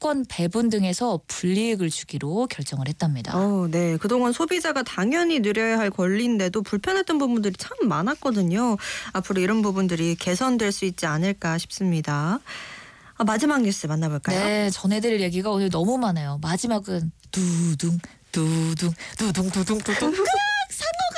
채권 배분 등에서 불이익을 주기로 결정을 했답니다. 네. 그동안 소비자가 당연히 누려야 할 권리인데도 불편했던 부분들이 참 많았거든요. 앞으로 이런 부분들이 개선될 수 있지 않을까 싶습니다. 마지막 뉴스 만나볼까요? 네, 전해드릴 얘기가 오늘 너무 많아요. 마지막은 두둥 두둥 두둥 두둥 두둥 상어가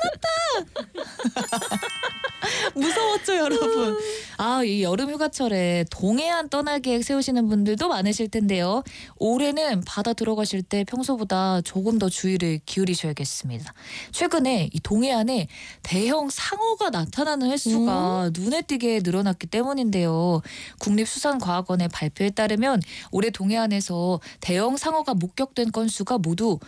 나타났다. 무서웠죠, 여러분. 이 여름 휴가철에 동해안 떠날 계획 세우시는 분들도 많으실 텐데요. 올해는 바다 들어가실 때 평소보다 조금 더 주의를 기울이셔야겠습니다. 최근에 이 동해안에 대형 상어가 나타나는 횟수가 눈에 띄게 늘어났기 때문인데요. 국립수산과학원의 발표에 따르면 올해 동해안에서 대형 상어가 목격된 건수가 모두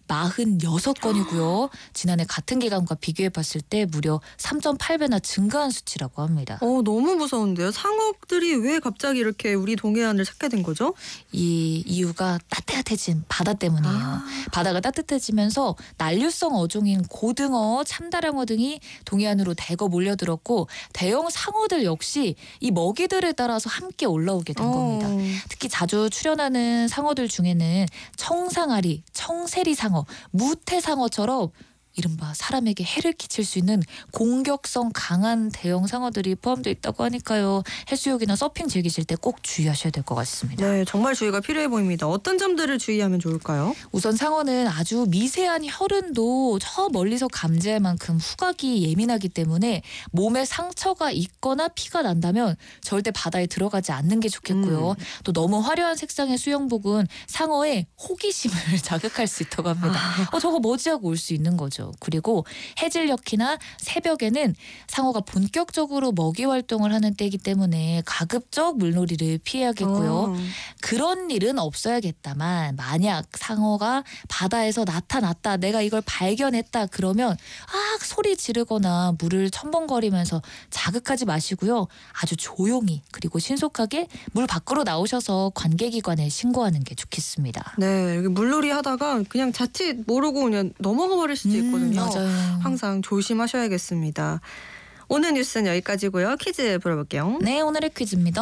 46건이고요. 지난해 같은 기간과 비교해봤을 때 무려 3.8배나 증가한 수치라고 합니다. 너무 무서운데요. 상어들이 왜 갑자기 이렇게 우리 동해안을 찾게 된 거죠? 이 이유가 따뜻해진 바다 때문이에요. 바다가 따뜻해지면서 난류성 어종인 고등어, 참다랑어 등이 동해안으로 대거 몰려들었고 대형 상어들 역시 이 먹이들에 따라서 함께 올라오게 된 겁니다. 특히 자주 출현하는 상어들 중에는 청상아리, 청세리상어, 무태상어처럼 이른바 사람에게 해를 끼칠 수 있는 공격성 강한 대형 상어들이 포함되어 있다고 하니까요. 해수욕이나 서핑 즐기실 때 꼭 주의하셔야 될 것 같습니다. 네, 정말 주의가 필요해 보입니다. 어떤 점들을 주의하면 좋을까요? 우선 상어는 아주 미세한 혈흔도 저 멀리서 감지할 만큼 후각이 예민하기 때문에 몸에 상처가 있거나 피가 난다면 절대 바다에 들어가지 않는 게 좋겠고요. 또 너무 화려한 색상의 수영복은 상어의 호기심을 자극할 수 있다고 합니다. 저거 뭐지 하고 올 수 있는 거죠. 그리고 해질녘이나 새벽에는 상어가 본격적으로 먹이 활동을 하는 때이기 때문에 가급적 물놀이를 피해야겠고요. 그런 일은 없어야겠다만 만약 상어가 바다에서 나타났다, 내가 이걸 발견했다 그러면 소리 지르거나 물을 첨벙거리면서 자극하지 마시고요. 아주 조용히 그리고 신속하게 물 밖으로 나오셔서 관계기관에 신고하는 게 좋겠습니다. 네, 물놀이 하다가 그냥 자칫 모르고 그냥 넘어가 버릴 수도 있거든요. 맞아요. 항상 조심하셔야겠습니다. 오늘 뉴스는 여기까지고요. 퀴즈 풀어볼게요. 네, 오늘의 퀴즈입니다.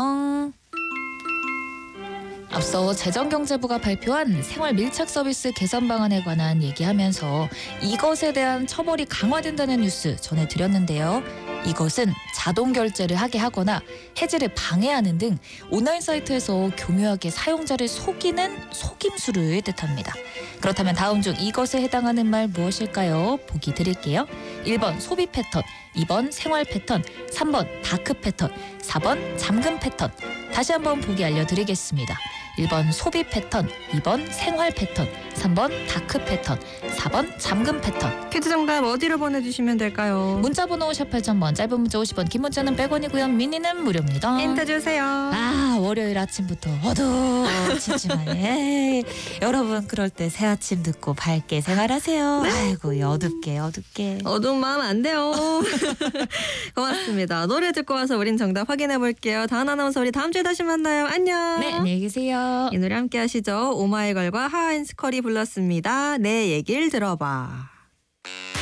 앞서 재정경제부가 발표한 생활 밀착 서비스 개선 방안에 관한 얘기하면서 이것에 대한 처벌이 강화된다는 뉴스 전해드렸는데요. 이것은 자동 결제를 하게 하거나 해지를 방해하는 등 온라인 사이트에서 교묘하게 사용자를 속이는 속임수를 뜻합니다. 그렇다면 다음 중 이것에 해당하는 말 무엇일까요? 보기 드릴게요. 1번 소비 패턴, 2번 생활 패턴, 3번 다크 패턴, 4번 잠금 패턴. 다시 한번 보기 알려드리겠습니다. 1번 소비 패턴, 2번 생활 패턴, 3번 다크 패턴, 4번 잠금 패턴. 퀴즈 정답 어디로 보내주시면 될까요? 문자번호 샵 8000번, 짧은 문자 50원, 긴 문자는 100원이고요. 미니는 무료입니다. 힌트 주세요. 월요일 아침부터 어두워지지만 여러분 그럴 때 새 아침 듣고 밝게 생활하세요. 아이고 어둡게. 어두운 마음 안 돼요. 고맙습니다. 노래 듣고 와서 우린 정답 확인해 볼게요. 다은 아나운서 우리 다음 주에 다시 만나요. 안녕. 네, 안녕히 계세요. 이 노래 함께 하시죠. 오마이걸과 하하앤스컬이 불렀습니다. 내 얘길 들어봐.